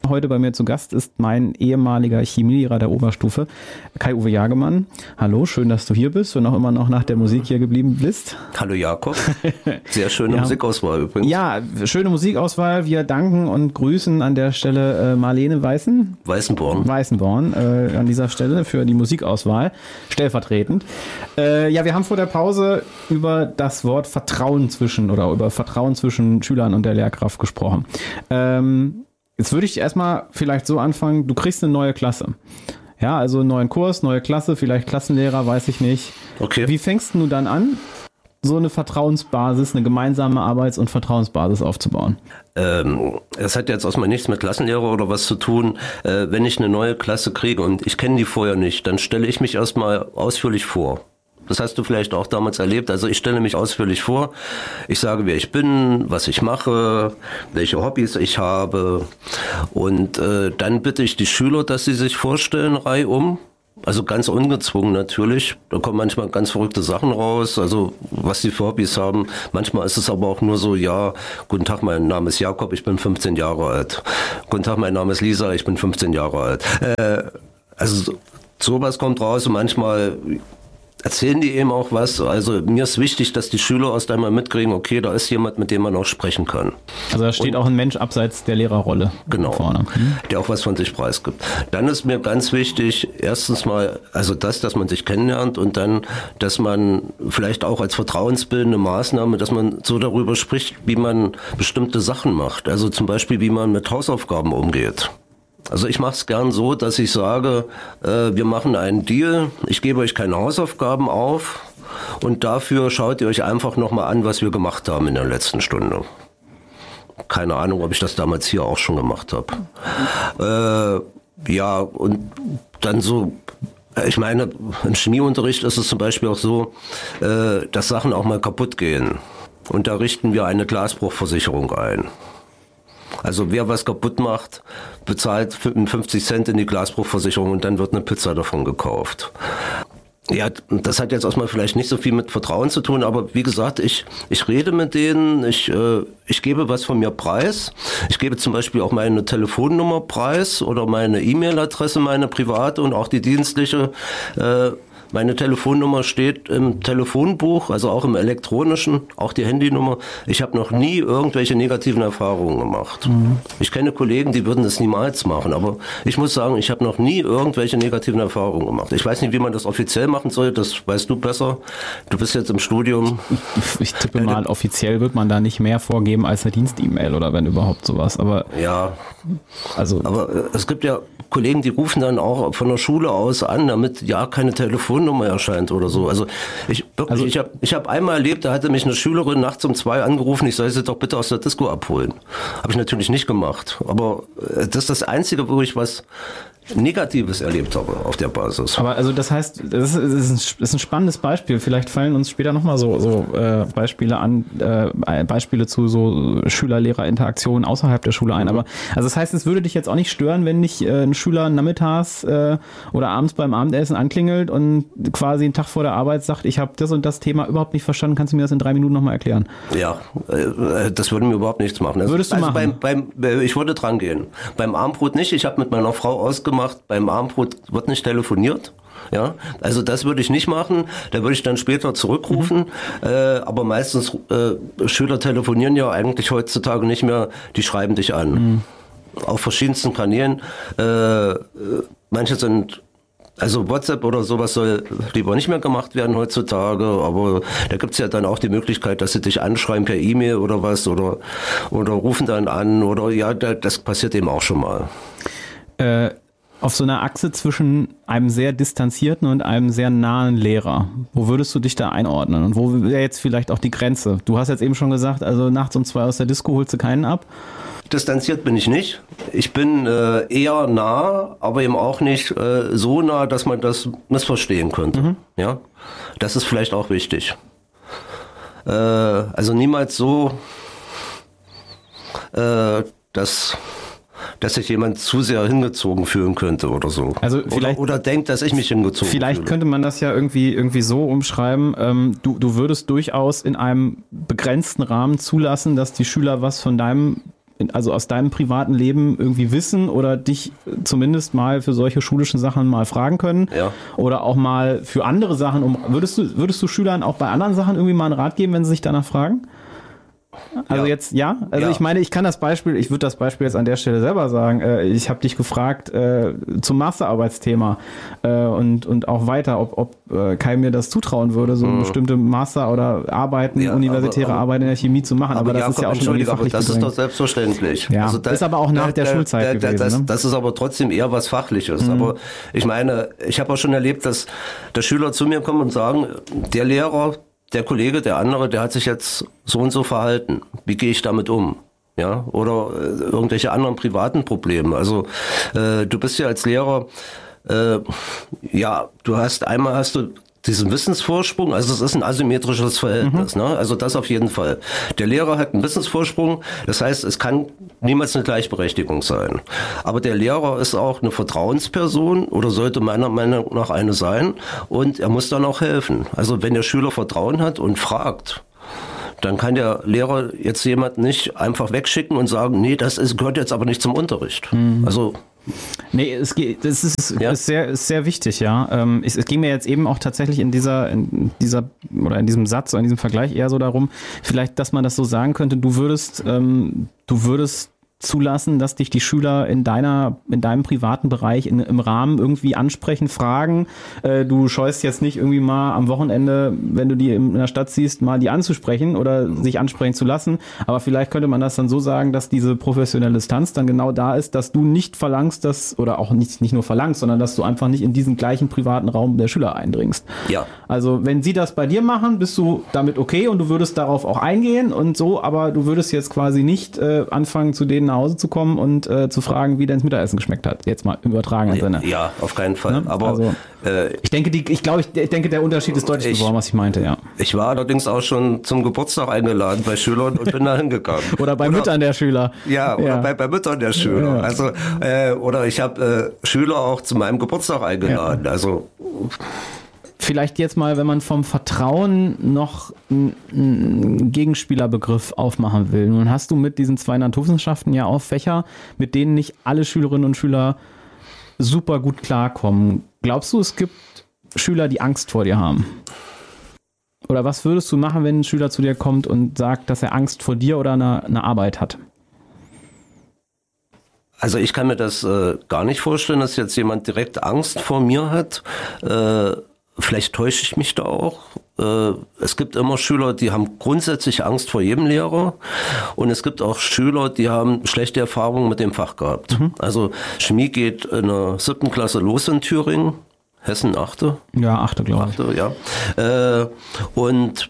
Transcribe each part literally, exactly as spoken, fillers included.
Heute bei mir zu Gast ist mein ehemaliger Chemielehrer der Oberstufe, Kai-Uwe Jagemann. Hallo, schön, dass du hier bist und auch immer noch nach der Musik hier geblieben bist. Hallo Jakob, sehr schöne ja. Musikauswahl übrigens. Ja, schöne Musikauswahl. Wir danken und grüßen an der Stelle äh, Marlene Weißen. Weißenborn. Weißenborn äh, an dieser Stelle für die Musikauswahl, stellvertretend. Äh, ja, wir haben vor der Pause über das Wort Vertrauen zwischen oder über Vertrauen zwischen Schülern und der Lehrkraft gesprochen. Ähm, Jetzt würde ich erstmal vielleicht so anfangen, du kriegst eine neue Klasse. Ja, also einen neuen Kurs, neue Klasse, vielleicht Klassenlehrer, weiß ich nicht. Okay. Wie fängst du dann an, so eine Vertrauensbasis, eine gemeinsame Arbeits- und Vertrauensbasis aufzubauen? Ähm, es hat jetzt erstmal nichts mit Klassenlehrer oder was zu tun. Äh, wenn ich eine neue Klasse kriege und ich kenne die vorher nicht, dann stelle ich mich erstmal ausführlich vor. Das hast du vielleicht auch damals erlebt. Also ich stelle mich ausführlich vor. Ich sage, wer ich bin, was ich mache, welche Hobbys ich habe. Und äh, dann bitte ich die Schüler, dass sie sich vorstellen, reihum. Also ganz ungezwungen natürlich. Da kommen manchmal ganz verrückte Sachen raus, also was die für Hobbys haben. Manchmal ist es aber auch nur so, ja, guten Tag, mein Name ist Jakob, ich bin fünfzehn Jahre alt. Guten Tag, mein Name ist Lisa, ich bin fünfzehn Jahre alt. Äh, also sowas kommt raus und manchmal erzählen die eben auch was. Also mir ist wichtig, dass die Schüler erst einmal mitkriegen, okay, da ist jemand, mit dem man auch sprechen kann. Also da steht und, auch ein Mensch abseits der Lehrerrolle. Genau, vorne. Mhm. Der auch was von sich preisgibt. Dann ist mir ganz wichtig, erstens mal, also das, dass man sich kennenlernt und dann, dass man vielleicht auch als vertrauensbildende Maßnahme, dass man so darüber spricht, wie man bestimmte Sachen macht. Also zum Beispiel, wie man mit Hausaufgaben umgeht. Also ich mache es gern so, dass ich sage, äh, wir machen einen Deal, ich gebe euch keine Hausaufgaben auf und dafür schaut ihr euch einfach nochmal an, was wir gemacht haben in der letzten Stunde. Keine Ahnung, ob ich das damals hier auch schon gemacht habe. Äh, ja, und dann so, ich meine, im Chemieunterricht ist es zum Beispiel auch so, äh, dass Sachen auch mal kaputt gehen. Und da richten wir eine Glasbruchversicherung ein. Also wer was kaputt macht, bezahlt fünfzig Cent in die Glasbruchversicherung und dann wird eine Pizza davon gekauft. Ja, das hat jetzt erstmal vielleicht nicht so viel mit Vertrauen zu tun, aber wie gesagt, ich, ich rede mit denen, ich, äh, ich gebe was von mir preis. Ich gebe zum Beispiel auch meine Telefonnummer preis oder meine E-Mail-Adresse, meine private und auch die dienstliche. Äh, Meine Telefonnummer steht im Telefonbuch, also auch im elektronischen, auch die Handynummer. Ich habe noch nie irgendwelche negativen Erfahrungen gemacht. Mhm. Ich kenne Kollegen, die würden das niemals machen, aber ich muss sagen, ich habe noch nie irgendwelche negativen Erfahrungen gemacht. Ich weiß nicht, wie man das offiziell machen soll, das weißt du besser. Du bist jetzt im Studium. Ich, ich tippe mal, äh, offiziell wird man da nicht mehr vorgeben als eine Dienst-E-Mail oder wenn überhaupt sowas. Aber ja, also aber äh, es gibt ja Kollegen, die rufen dann auch von der Schule aus an, damit ja keine Telefonnummer erscheint oder so. Also ich wirklich, also, ich habe ich hab einmal erlebt, da hatte mich eine Schülerin nachts um zwei angerufen, ich soll sie doch bitte aus der Disco abholen. Habe ich natürlich nicht gemacht. Aber das ist das Einzige, wo ich was Negatives erlebt habe auf der Basis. Aber also das heißt, das ist, das ist, ein, das ist ein spannendes Beispiel. Vielleicht fallen uns später nochmal so, so äh, Beispiele an, äh, Beispiele zu so Schüler-Lehrer-Interaktionen außerhalb der Schule ein. Aber also das heißt, es würde dich jetzt auch nicht stören, wenn dich äh, ein Schüler nachmittags äh, oder abends beim Abendessen anklingelt und quasi einen Tag vor der Arbeit sagt, ich habe das und das Thema überhaupt nicht verstanden, kannst du mir das in drei Minuten nochmal erklären? Ja, äh, das würde mir überhaupt nichts machen. Also, Würdest du also machen? Beim, beim, ich würde dran gehen. Beim Abendbrot nicht. Ich habe mit meiner Frau ausgemacht, beim Abendbrot wird nicht telefoniert. Ja, also das würde ich nicht machen. Da würde ich dann später zurückrufen. Mhm. Äh, aber meistens äh, Schüler telefonieren ja eigentlich heutzutage nicht mehr. Die schreiben dich an. Mhm. Auf verschiedensten Kanälen. Äh, manche sind Also WhatsApp oder sowas soll lieber nicht mehr gemacht werden heutzutage, aber da gibt's ja dann auch die Möglichkeit, dass sie dich anschreiben per E-Mail oder was oder oder rufen dann an oder ja, das passiert eben auch schon mal. Äh, auf so einer Achse zwischen einem sehr distanzierten und einem sehr nahen Lehrer, wo würdest du dich da einordnen und wo wäre jetzt vielleicht auch die Grenze? Du hast jetzt eben schon gesagt, also nachts um zwei aus der Disco holst du keinen ab. Distanziert bin ich nicht. Ich bin äh, eher nah, aber eben auch nicht äh, so nah, dass man das missverstehen könnte. Mhm. Ja, das ist vielleicht auch wichtig. Äh, also niemals so, äh, dass dass sich jemand zu sehr hingezogen fühlen könnte oder so. Also vielleicht, oder, oder denkt, dass ich mich hingezogen vielleicht fühle. Könnte man das ja irgendwie, irgendwie so umschreiben. Ähm, du, du würdest durchaus in einem begrenzten Rahmen zulassen, dass die Schüler was von deinem also aus deinem privaten Leben irgendwie wissen oder dich zumindest mal für solche schulischen Sachen mal fragen können? Ja. Oder auch mal für andere Sachen, um, würdest du, würdest du Schülern auch bei anderen Sachen irgendwie mal einen Rat geben, wenn sie sich danach fragen? Also ja. jetzt, ja? Also ja. ich meine, ich kann das Beispiel, ich würde das Beispiel jetzt an der Stelle selber sagen. Äh, ich habe dich gefragt äh, zum Masterarbeitsthema äh, und, und auch weiter, ob, ob äh, Kai mir das zutrauen würde, so mhm. bestimmte Master- oder Arbeiten, ja, universitäre aber, aber, Arbeiten in der Chemie zu machen. Aber, aber das Jakob, ist ja auch schon irgendwie fachlich Das gedrängt. ist doch selbstverständlich. Ja, also da, ist aber auch nach der, der Schulzeit der, der, gewesen. Das, ne? das ist aber trotzdem eher was Fachliches. Mhm. Aber ich meine, ich habe auch schon erlebt, dass, dass Schüler zu mir kommen und sagen, der Lehrer, der Kollege, der andere, der hat sich jetzt so und so verhalten. Wie gehe ich damit um? Ja, oder äh, irgendwelche anderen privaten Probleme. Also äh, du bist ja als Lehrer, äh, ja, du hast einmal hast du diesen Wissensvorsprung, also es ist ein asymmetrisches Verhältnis, mhm. ne? Also das auf jeden Fall. Der Lehrer hat einen Wissensvorsprung, das heißt, es kann niemals eine Gleichberechtigung sein. Aber der Lehrer ist auch eine Vertrauensperson oder sollte meiner Meinung nach eine sein und er muss dann auch helfen. Also wenn der Schüler Vertrauen hat und fragt, dann kann der Lehrer jetzt jemand nicht einfach wegschicken und sagen, nee, das ist, gehört jetzt aber nicht zum Unterricht. Mhm. Also Nee, es geht, das ist, ja. ist, sehr, ist sehr wichtig, ja. Ähm, es, es ging mir jetzt eben auch tatsächlich in dieser, in dieser, oder in diesem Satz, oder in diesem Vergleich eher so darum, vielleicht, dass man das so sagen könnte, du würdest, ähm, du würdest zulassen, dass dich die Schüler in deiner, in deinem privaten Bereich in, im Rahmen irgendwie ansprechen, fragen. Äh, du scheust jetzt nicht irgendwie mal am Wochenende, wenn du die in der Stadt siehst, mal die anzusprechen oder sich ansprechen zu lassen. Aber vielleicht könnte man das dann so sagen, dass diese professionelle Distanz dann genau da ist, dass du nicht verlangst, dass, oder auch nicht, nicht nur verlangst, sondern dass du einfach nicht in diesen gleichen privaten Raum der Schüler eindringst. Ja. Also wenn sie das bei dir machen, bist du damit okay und du würdest darauf auch eingehen und so, aber du würdest jetzt quasi nicht äh, anfangen, zu denen nach Hause zu kommen und äh, zu fragen, wie dein Mittagessen geschmeckt hat. Jetzt mal im übertragenen Sinne. Ja, auf keinen Fall. Ne? Aber also, äh, ich denke, die, ich glaube, ich, ich denke, der Unterschied ist deutlich geworden, was ich meinte, ja. Ich war allerdings auch schon zum Geburtstag eingeladen bei Schülern und bin da hingegangen. Oder bei oder, Müttern der Schüler. Ja, oder ja. Bei, bei Müttern der Schüler. Ja. Also, äh, oder ich habe äh, Schüler auch zu meinem Geburtstag eingeladen. Ja. Also vielleicht jetzt mal, wenn man vom Vertrauen noch einen Gegenspielerbegriff aufmachen will. Nun hast du mit diesen zwei Naturwissenschaften ja auch Fächer, mit denen nicht alle Schülerinnen und Schüler super gut klarkommen. Glaubst du, es gibt Schüler, die Angst vor dir haben? Oder was würdest du machen, wenn ein Schüler zu dir kommt und sagt, dass er Angst vor dir oder einer, einer Arbeit hat? Also ich kann mir das äh, gar nicht vorstellen, dass jetzt jemand direkt Angst vor mir hat. Äh, Vielleicht täusche ich mich da auch. Es gibt immer Schüler, die haben grundsätzlich Angst vor jedem Lehrer. Und es gibt auch Schüler, die haben schlechte Erfahrungen mit dem Fach gehabt. Mhm. Also Chemie geht in der siebten Klasse los in Thüringen. Hessen achte? Ja, achte, glaube ich. Achte, ja. Und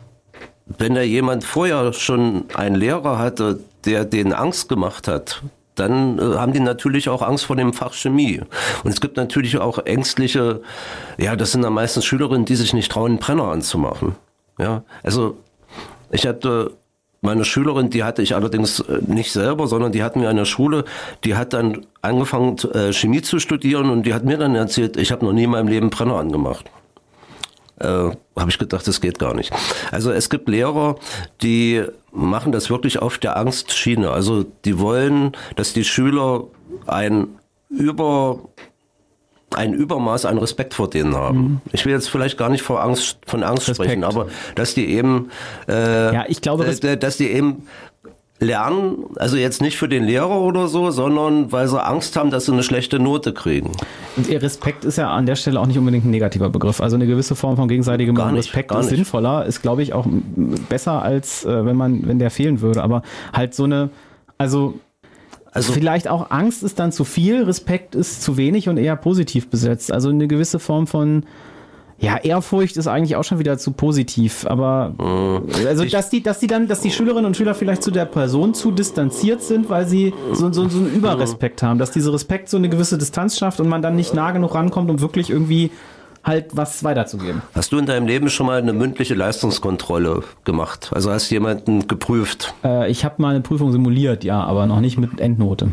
wenn da jemand vorher schon einen Lehrer hatte, der denen Angst gemacht hat, dann äh, haben die natürlich auch Angst vor dem Fach Chemie. Und es gibt natürlich auch ängstliche, ja, das sind dann meistens Schülerinnen, die sich nicht trauen, einen Brenner anzumachen. Ja, also ich hatte meine Schülerin, die hatte ich allerdings nicht selber, sondern die hatten wir an der Schule, die hat dann angefangen äh, Chemie zu studieren und die hat mir dann erzählt, ich habe noch nie in meinem Leben einen Brenner angemacht. Äh, habe ich gedacht, das geht gar nicht. Also es gibt Lehrer, die machen das wirklich auf der Angstschiene. Also die wollen, dass die Schüler ein über ein Übermaß an Respekt vor denen haben. Mhm. Ich will jetzt vielleicht gar nicht vor Angst, von Angst Respekt. sprechen, aber dass die eben, äh, ja, ich glaube, äh, dass die eben lernen, also jetzt nicht für den Lehrer oder so, sondern weil sie Angst haben, dass sie eine schlechte Note kriegen. Und Respekt ist ja an der Stelle auch nicht unbedingt ein negativer Begriff. Also eine gewisse Form von gegenseitigem gar nicht, Respekt gar ist nicht. sinnvoller, ist glaube ich auch besser als äh, wenn man, wenn der fehlen würde. Aber halt so eine, also Also vielleicht auch Angst ist dann zu viel, Respekt ist zu wenig und eher positiv besetzt. Also eine gewisse Form von, ja, Ehrfurcht ist eigentlich auch schon wieder zu positiv. Aber also dass die, dass die dann, dass die Schülerinnen und Schüler vielleicht zu der Person zu distanziert sind, weil sie so, so, so einen Überrespekt haben, dass dieser Respekt so eine gewisse Distanz schafft und man dann nicht nah genug rankommt, um wirklich irgendwie halt was weiterzugeben. Hast du in deinem Leben schon mal eine mündliche Leistungskontrolle gemacht? Also hast du jemanden geprüft? Äh, ich habe mal eine Prüfung simuliert, ja, aber noch nicht mit Endnote.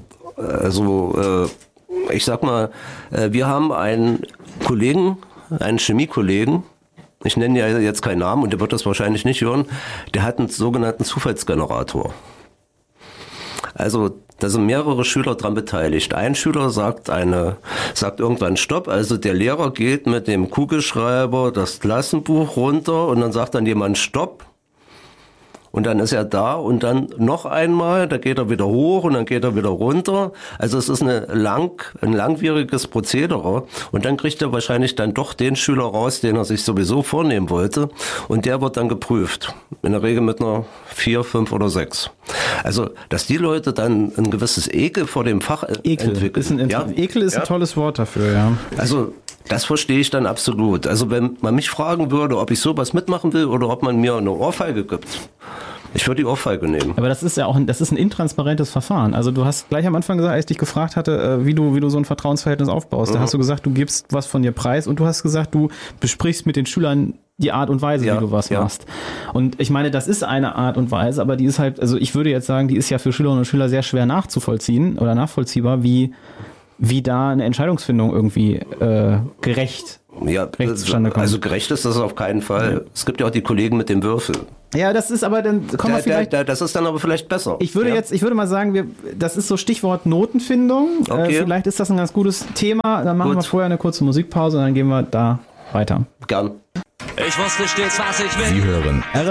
Also äh, ich sag mal, äh, wir haben einen Kollegen, einen Chemiekollegen, ich nenne ja jetzt keinen Namen und der wird das wahrscheinlich nicht hören, der hat einen sogenannten Zufallsgenerator. Also da sind mehrere Schüler dran beteiligt. Ein Schüler sagt eine, sagt irgendwann Stopp, also der Lehrer geht mit dem Kugelschreiber das Klassenbuch runter und dann sagt dann jemand Stopp. Und dann ist er da und dann noch einmal, da geht er wieder hoch und dann geht er wieder runter. Also es ist eine lang, ein langwieriges Prozedere. Und dann kriegt er wahrscheinlich dann doch den Schüler raus, den er sich sowieso vornehmen wollte. Und der wird dann geprüft. In der Regel mit einer vier, fünf oder sechs. Also, dass die Leute dann ein gewisses Ekel vor dem Fach Ekel entwickeln. Ist ein, ja? Ekel ist ja? ein tolles Wort dafür, ja. Also, das verstehe ich dann absolut. Also wenn man mich fragen würde, ob ich sowas mitmachen will oder ob man mir eine Ohrfeige gibt, ich würde die Ohrfeige nehmen. Aber das ist ja auch ein, das ist ein intransparentes Verfahren. Also du hast gleich am Anfang gesagt, als ich dich gefragt hatte, wie du, wie du so ein Vertrauensverhältnis aufbaust, mhm. da hast du gesagt, du gibst was von dir preis und du hast gesagt, du besprichst mit den Schülern die Art und Weise, ja, wie du was ja. machst. Und ich meine, das ist eine Art und Weise, aber die ist halt, also ich würde jetzt sagen, die ist ja für Schülerinnen und Schüler sehr schwer nachzuvollziehen oder nachvollziehbar, wie wie da eine Entscheidungsfindung irgendwie äh, gerecht, ja, gerecht zustande kommt. Also gerecht ist das auf keinen Fall. Ja. Es gibt ja auch die Kollegen mit dem Würfel. Ja, das ist aber dann kommen da, wir vielleicht. Da, da, das ist dann aber vielleicht besser. Ich würde ja? jetzt, ich würde mal sagen, wir, das ist so Stichwort Notenfindung. Okay. Äh, vielleicht ist das ein ganz gutes Thema. Dann machen Gut. wir vorher eine kurze Musikpause und dann gehen wir da weiter. Gern. Ich wusste stets, was ich will. Sie hören R